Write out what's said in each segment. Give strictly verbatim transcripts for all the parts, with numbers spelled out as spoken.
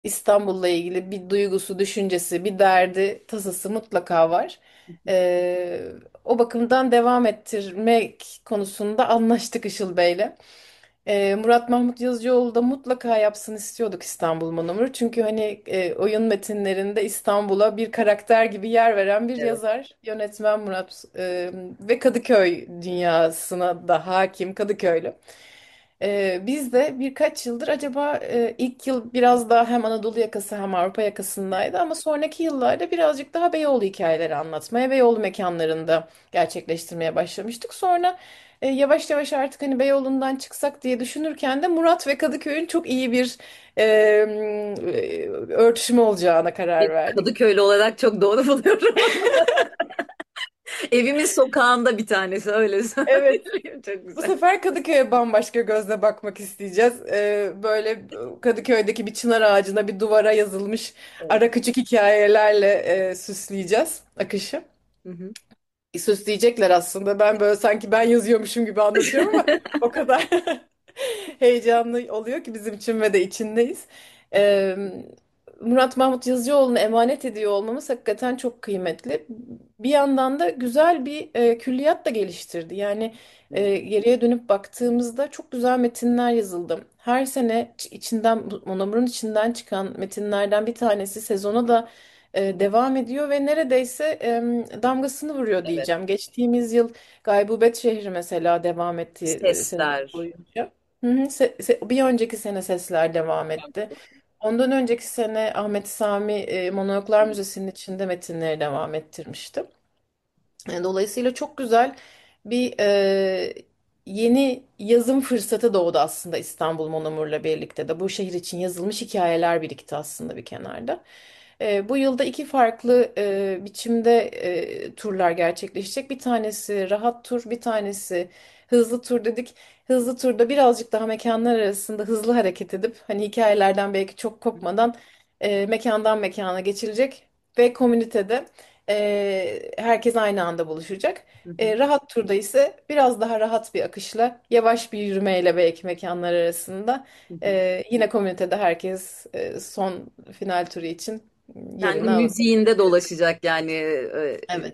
İstanbul'la ilgili bir duygusu, düşüncesi, bir derdi, tasası mutlaka var. Ee, O bakımdan devam ettirmek konusunda anlaştık Işıl Bey'le. Ee, Murat Mahmut Yazıcıoğlu da mutlaka yapsın istiyorduk İstanbul Manavı. Çünkü hani e, oyun metinlerinde İstanbul'a bir karakter gibi yer veren bir Evet. yazar, yönetmen Murat e, ve Kadıköy dünyasına da hakim Kadıköylü. Ee, biz de birkaç yıldır acaba e, ilk yıl biraz daha hem Anadolu yakası hem Avrupa yakasındaydı ama sonraki yıllarda birazcık daha Beyoğlu hikayeleri anlatmaya, Beyoğlu mekanlarında gerçekleştirmeye başlamıştık. Sonra e, yavaş yavaş artık hani Beyoğlu'ndan çıksak diye düşünürken de Murat ve Kadıköy'ün çok iyi bir e, e, örtüşümü olacağına karar Bir verdik. Kadıköylü olarak çok doğru buluyorum. Evimin sokağında bir tanesi, öyle Evet. söyleyeyim. Çok Bu güzel. sefer Kadıköy'e bambaşka gözle bakmak isteyeceğiz. Ee, böyle Kadıköy'deki bir çınar ağacına bir duvara yazılmış Evet. ara küçük hikayelerle e, süsleyeceğiz akışı. Hı hı. Süsleyecekler aslında. Ben böyle sanki ben yazıyormuşum gibi anlatıyorum ama o kadar heyecanlı oluyor ki bizim için ve de içindeyiz. Ee, Murat Mahmut Yazıcıoğlu'na emanet ediyor olmamız hakikaten çok kıymetli. Bir yandan da güzel bir e, külliyat da geliştirdi. Yani e, geriye dönüp baktığımızda çok güzel metinler yazıldı. Her sene ç- içinden, bu Monamur'un içinden çıkan metinlerden bir tanesi sezona da e, devam ediyor ve neredeyse e, damgasını vuruyor Evet. diyeceğim. Geçtiğimiz yıl Gaybubet Şehri mesela devam etti e, sezon Sesler. boyunca. Hı hı, se- se- bir önceki sene Sesler devam etti. Ondan önceki sene Ahmet Sami e, Monologlar Müzesi'nin içinde metinleri devam ettirmişti. E, Dolayısıyla çok güzel bir e, yeni yazım fırsatı doğdu aslında İstanbul Monomur'la birlikte de. Bu şehir için yazılmış hikayeler birikti aslında bir kenarda. E, bu yılda iki farklı e, biçimde e, turlar gerçekleşecek. Bir tanesi rahat tur, bir tanesi hızlı tur dedik. Hızlı turda birazcık daha mekanlar arasında hızlı hareket edip hani hikayelerden belki çok kopmadan e, mekandan mekana geçilecek ve komünitede e, herkes aynı anda buluşacak. Hı hı. E, rahat turda ise biraz daha rahat bir akışla, yavaş bir yürümeyle belki mekanlar arasında Hı hı. e, yine komünitede herkes e, son final turu için Kendi yerini alacak. müziğinde dolaşacak yani. e, Evet.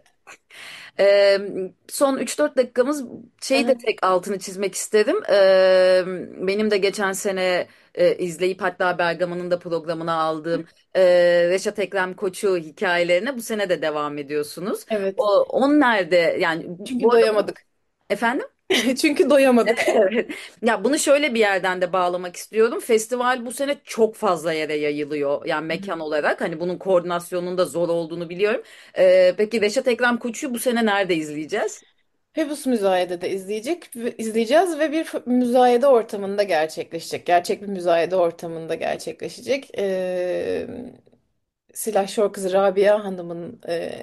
Ee, son üç dört dakikamız, şey de Aha, tek altını çizmek isterim. Ee, benim de geçen sene e, izleyip hatta Bergama'nın da programına aldığım e, Reşat Ekrem Koçu hikayelerine bu sene de devam ediyorsunuz. O, evet. on nerede yani, bu Çünkü arada doyamadık. efendim? Çünkü doyamadık. Evet. Ya bunu şöyle bir yerden de bağlamak istiyorum. Festival bu sene çok fazla yere yayılıyor. Yani mekan olarak. Hani bunun koordinasyonunun da zor olduğunu biliyorum. Ee, peki Reşat Ekrem Koçu'yu bu sene nerede izleyeceğiz? Pebus Müzayede'de izleyecek, ve- izleyeceğiz ve bir f- müzayede ortamında gerçekleşecek. Gerçek bir müzayede ortamında gerçekleşecek. Ee, Silahşor kızı Rabia Hanım'ın e,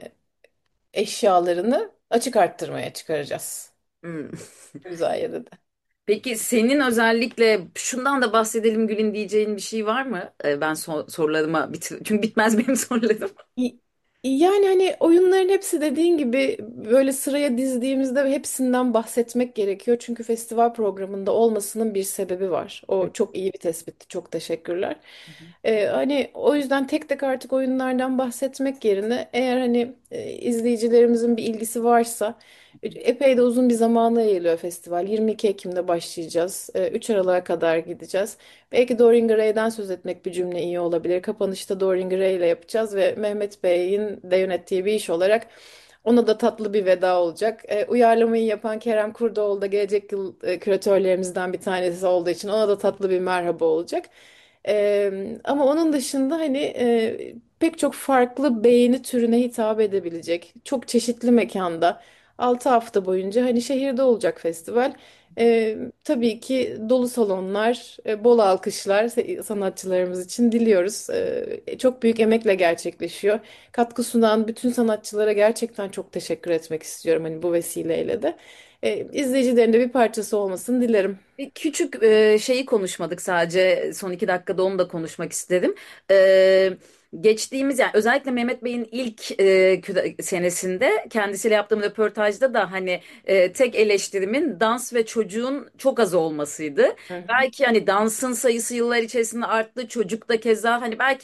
eşyalarını açık arttırmaya çıkaracağız Hmm. müzayedede. Peki senin özellikle şundan da bahsedelim Gül'ün diyeceğin bir şey var mı? Ee, ben so- sorularıma bitir, çünkü bitmez benim sorularım. Y- Yani hani oyunların hepsi dediğin gibi böyle sıraya dizdiğimizde hepsinden bahsetmek gerekiyor. Çünkü festival programında olmasının bir sebebi var. O çok iyi bir tespitti. Çok teşekkürler. Ee, hani o yüzden tek tek artık oyunlardan bahsetmek yerine eğer hani e, izleyicilerimizin bir ilgisi varsa e, epey de uzun bir zamana yayılıyor festival. yirmi iki Ekim'de başlayacağız. E, üç Aralık'a kadar gideceğiz. Belki Dorian Gray'den söz etmek bir cümle iyi olabilir. Kapanışta Dorian Gray ile yapacağız ve Mehmet Bey'in de yönettiği bir iş olarak ona da tatlı bir veda olacak. E, uyarlamayı yapan Kerem Kurdoğlu da gelecek yıl e, küratörlerimizden bir tanesi olduğu için ona da tatlı bir merhaba olacak. E, ama onun dışında hani e, pek çok farklı beğeni türüne hitap edebilecek çok çeşitli mekanda altı hafta boyunca hani şehirde olacak festival. Ee, tabii ki dolu salonlar, e, bol alkışlar se- sanatçılarımız için diliyoruz. Ee, çok büyük emekle gerçekleşiyor. Katkı sunan bütün sanatçılara gerçekten çok teşekkür etmek istiyorum hani bu vesileyle de. E, izleyicilerin de bir parçası olmasını dilerim. Bir küçük e, şeyi konuşmadık, sadece son iki dakikada onu da konuşmak istedim. E, geçtiğimiz, yani özellikle Mehmet Bey'in ilk e, küre- senesinde kendisiyle yaptığım röportajda da hani e, tek eleştirimin dans ve çocuğun çok az olmasıydı. Hı hı. Belki hani dansın sayısı yıllar içerisinde arttı, çocuk da keza, hani belki